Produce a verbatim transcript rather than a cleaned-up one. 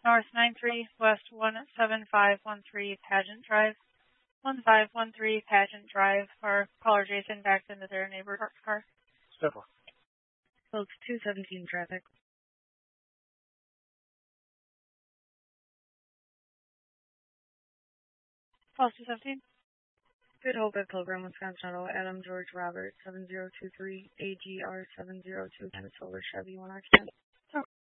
North nine three, West one seven five one three, Pageant Drive. one five one three Pageant Drive, or caller Jason backed into their neighbor's car. Step on. Folks, two seventeen traffic. Pulse two seventeen. Good Hope at Pilgrim, Wisconsin Auto, Adam George Robert, seven zero two three, A G R seven zero two, Silver Chevy, one occupant.